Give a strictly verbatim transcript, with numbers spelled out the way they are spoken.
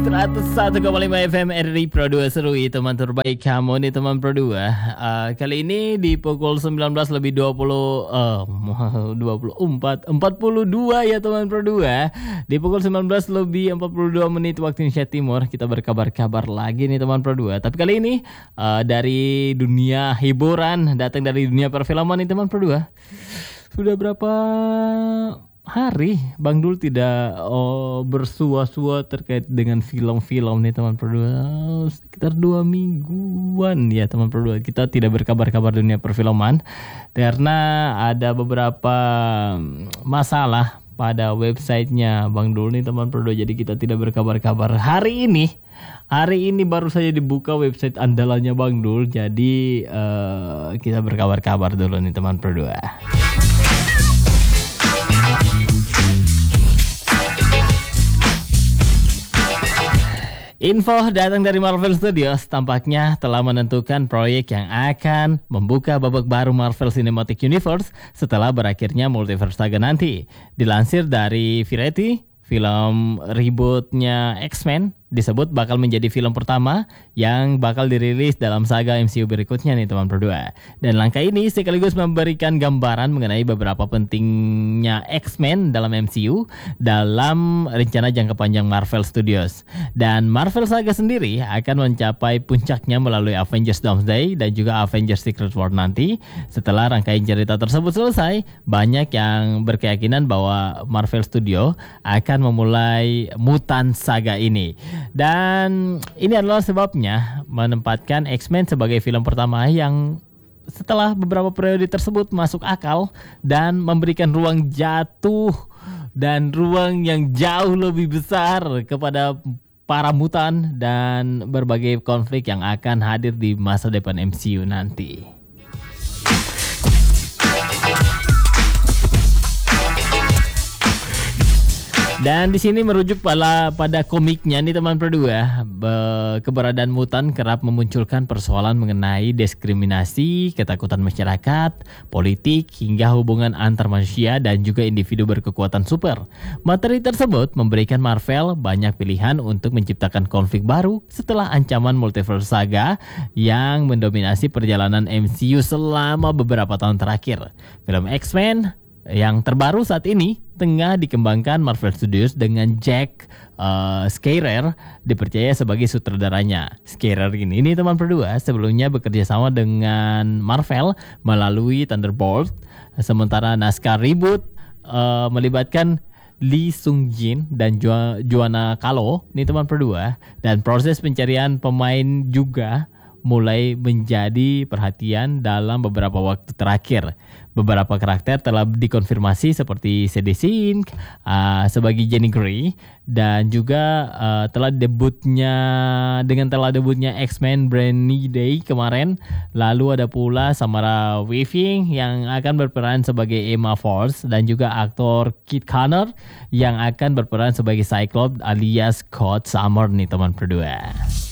seratus satu koma lima F M R R I Pro dua Serui, teman terbaik kamu nih teman Pro dua. Uh, kali ini di pukul sembilan belas lebih dua puluh uh, dua puluh empat empat puluh dua ya teman Pro dua. Di pukul sembilan belas lebih empat puluh dua menit waktu Indonesia Timur kita berkabar-kabar lagi nih teman Pro dua. Tapi kali ini uh, dari dunia hiburan, datang dari dunia perfilman nih teman Pro dua. Sudah berapa hari Bang Dul tidak oh, bersua-sua terkait dengan film-film nih teman berdua. Sekitar dua mingguan ya teman berdua kita tidak berkabar-kabar dunia perfilman karena ada beberapa masalah pada websitenya Bang Dul nih teman berdua. Jadi kita tidak berkabar-kabar. Hari ini Hari ini baru saja dibuka website andalannya Bang Dul. Jadi uh, kita berkabar-kabar dulu nih teman berdua. Info datang dari Marvel Studios tampaknya telah menentukan proyek yang akan membuka babak baru Marvel Cinematic Universe setelah berakhirnya Multiverse Saga nanti. Dilansir dari Variety, film rebootnya X-Men disebut bakal menjadi film pertama yang bakal dirilis dalam saga M C U berikutnya nih teman berdua. Dan langkah ini sekaligus memberikan gambaran mengenai beberapa pentingnya X-Men dalam M C U dalam rencana jangka panjang Marvel Studios. Dan Marvel Saga sendiri akan mencapai puncaknya melalui Avengers Doomsday dan juga Avengers Secret War nanti. Setelah rangkaian cerita tersebut selesai, banyak yang berkeyakinan bahwa Marvel Studio akan memulai Mutant Saga ini. Dan ini adalah sebabnya menempatkan X-Men sebagai film pertama yang setelah beberapa periode tersebut masuk akal dan memberikan ruang jatuh dan ruang yang jauh lebih besar kepada para mutan dan berbagai konflik yang akan hadir di masa depan M C U nanti. Dan di sini merujuk pada pada komiknya nih teman berdua, keberadaan mutan kerap memunculkan persoalan mengenai diskriminasi, ketakutan masyarakat, politik, hingga hubungan antar manusia dan juga individu berkekuatan super. Materi tersebut memberikan Marvel banyak pilihan untuk menciptakan konflik baru setelah ancaman Multiverse Saga yang mendominasi perjalanan M C U selama beberapa tahun terakhir. Film X-Men yang terbaru saat ini tengah dikembangkan Marvel Studios dengan Jack uh, Schreier dipercaya sebagai sutradaranya. Schreier ini, ini teman berdua sebelumnya bekerja sama dengan Marvel melalui Thunderbolt. Sementara naskah reboot uh, melibatkan Lee Sung Jin dan jo- Joanna Kalo, ini teman berdua. Dan proses pencarian pemain juga mulai menjadi perhatian dalam beberapa waktu terakhir. Beberapa karakter telah dikonfirmasi seperti Sadie Sink uh, sebagai Jenny Grey dan juga uh, telah debutnya dengan telah debutnya X-Men Brand New Day kemarin. Lalu ada pula Samara Weaving yang akan berperan sebagai Emma Frost dan juga aktor Kit Connor yang akan berperan sebagai Cyclops alias Scott Summer nih teman berdua.